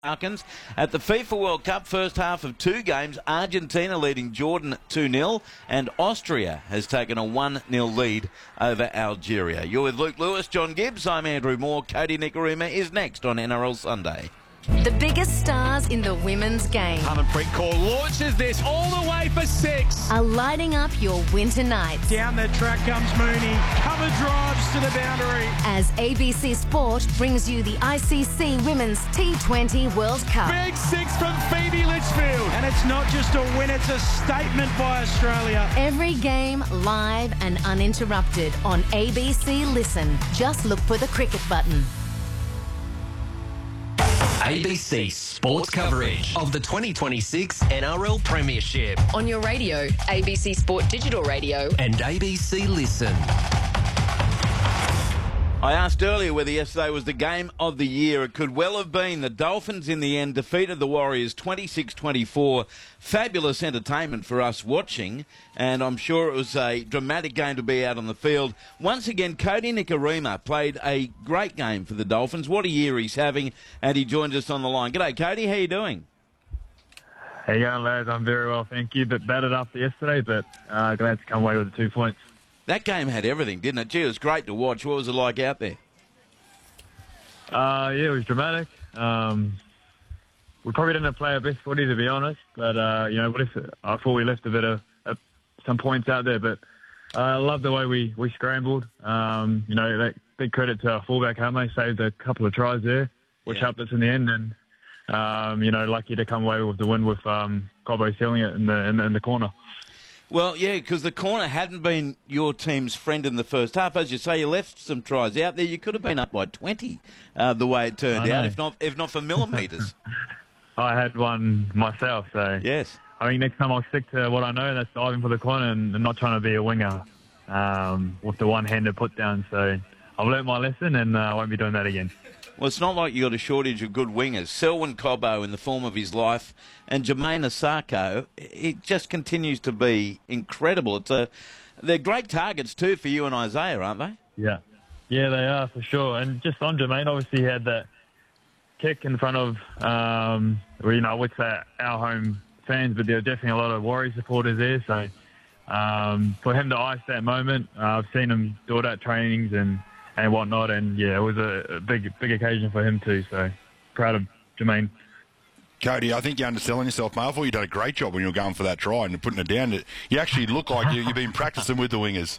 Falcons. At the FIFA World Cup, first half of two games, Argentina leading Jordan 2-0 and Austria has taken a 1-0 lead over Algeria. You're with Luke Lewis, John Gibbs. I'm Andrew Moore. Cody Nikorima is next on NRL Sunday. The biggest stars in the women's game Harmanpreet Kaur launches this all the way for six. are lighting up your winter nights. Down the track comes Mooney. Cover drives to the boundary. As ABC Sport brings you the ICC Women's T20 World Cup. Big six from Phoebe Litchfield. And it's not just a win, it's a statement by Australia. Every game live and uninterrupted on ABC Listen. Just look for the cricket button. ABC Sports coverage of the 2026 NRL Premiership On your radio, ABC Sport Digital Radio. and ABC Listen. I asked earlier whether yesterday was the game of the year. It could well have been. The Dolphins in the end defeated the Warriors 26-24. Fabulous entertainment for us watching, and I'm sure it was a dramatic game to be out on the field. Once again, Cody Nikorima played a great game for the Dolphins. What a year he's having, and he joins us on the line. G'day, Cody. How you doing? How you going, lads? I'm very well, thank you. Bit battered after yesterday, but glad to come away with the 2 points. That game had everything, didn't it? Gee, it was great to watch. What was it like out there? Yeah, it was dramatic. We probably didn't play our best footy, to be honest, but, I thought we left a bit of some points out there, but I love the way we scrambled. That big credit to our fullback, Hame, saved a couple of tries there, which helped us in the end, and, lucky to come away with the win with Cobbo sealing it in the corner. Well, yeah, because the corner hadn't been your team's friend in the first half. As you say, you left some tries out there. You could have been up by 20 the way it turned out, if not for millimetres. I had one myself, so Yes. I think next time I'll stick to what I know, and that's diving for the corner and not trying to be a winger with the one-handed put down. So I've learnt my lesson, and I won't be doing that again. Well, it's not like you got a shortage of good wingers. Selwyn Cobbo in the form of his life, and Jermaine Asako, it just continues to be incredible. They're great targets too for you and Isaiah, aren't they? Yeah, they are for sure. And just on Jermaine, obviously he had that kick in front of, I would say our home fans, but there are definitely a lot of Warriors supporters there. So for him to ice that moment, I've seen him do it at trainings and whatnot, and yeah, it was a big occasion for him too. So proud of Jermaine. Cody, I think you're underselling yourself, mate. I thought you did a great job when you were going for that try and putting it down. You actually look like you've been practicing with the wingers.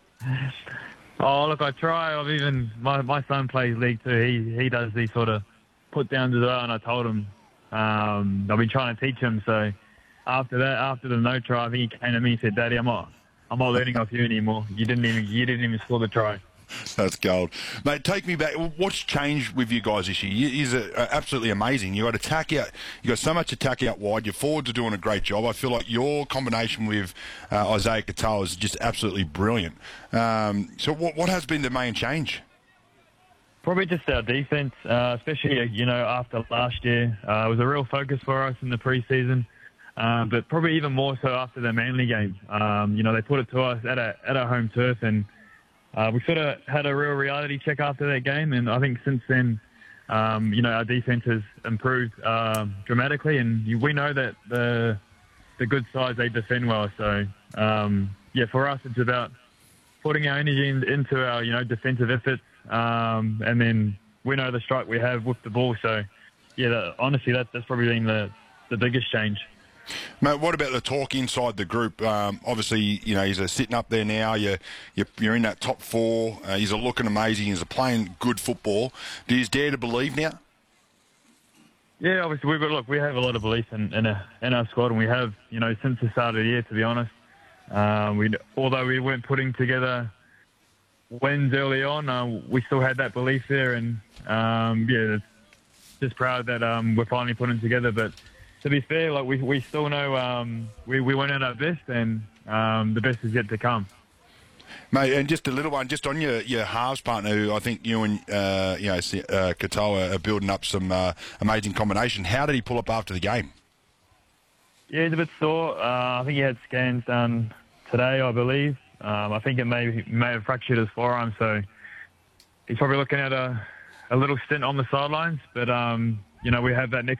Oh, look, I try. My son plays league too. He does these sort of put downs as well, and I told him I've been trying to teach him. So after the no try, I think he came to me and said, "Daddy, I'm not learning off you anymore. You didn't even score the try." That's gold. Mate, take me back. What's changed with you guys this year? Is absolutely amazing. You got attack out. You got so much attack out wide. Your forwards are doing a great job. I feel like your combination with Isaiah Katoa is just absolutely brilliant. So what has been the main change? Probably just our defence, especially, after last year. It was a real focus for us in the pre-season, but probably even more so after the Manly game. They put it to us at our home turf, and we sort of had a real reality check after that game, and I think since then, our defence has improved dramatically, and we know that the good sides, they defend well. So, for us, it's about putting our energy into our, defensive efforts, and then we know the strike we have with the ball. So, honestly, that's probably been the biggest change. Mate, what about the talk inside the group? Obviously, he's sitting up there now. You're in that top four. He's looking amazing. He's playing good football. Do you dare to believe now? Yeah, obviously, we have a lot of belief in our squad, and we have, since the start of the year, to be honest. Although we weren't putting together wins early on, we still had that belief there, and just proud that we're finally putting together. But to be fair, we still know we went at our best, and the best is yet to come. Mate, and just a little one, just on your halves partner, who I think you and Katoa are building up some amazing combination. How did he pull up after the game? Yeah, he's a bit sore. I think he had scans done today, I believe. I think it may have fractured his forearm, so he's probably looking at a little stint on the sidelines. But we have that next